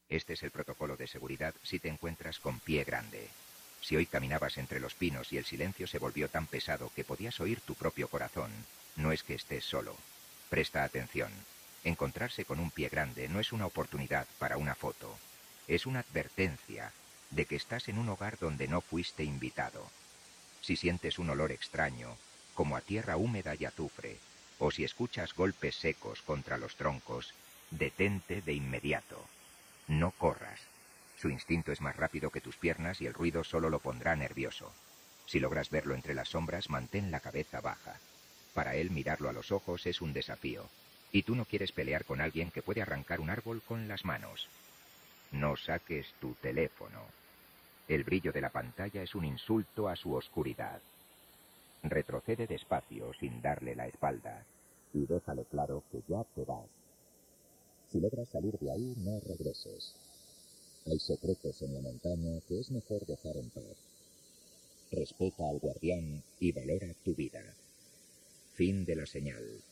Este es el protocolo de seguridad si te encuentras con Pie Grande. Si hoy caminabas entre los pinos y el silencio se volvió tan pesado que podías oír tu propio corazón, no es que estés solo. Presta atención. Encontrarse con un Pie Grande no es una oportunidad para una foto. Es una advertencia de que estás en un hogar donde no fuiste invitado. Si sientes un olor extraño, como a tierra húmeda y azufre, o si escuchas golpes secos contra los troncos, detente de inmediato. No corras. Su instinto es más rápido que tus piernas y el ruido solo lo pondrá nervioso. Si logras verlo entre las sombras, mantén la cabeza baja. Para él, mirarlo a los ojos es un desafío. Y tú no quieres pelear con alguien que puede arrancar un árbol con las manos. No saques tu teléfono. El brillo de la pantalla es un insulto a su oscuridad. Retrocede despacio sin darle la espalda y déjale claro que ya te vas. Si logras salir de ahí, no regreses. Hay secretos en la montaña que es mejor dejar en paz. Respeta al guardián y valora tu vida. Fin de la señal.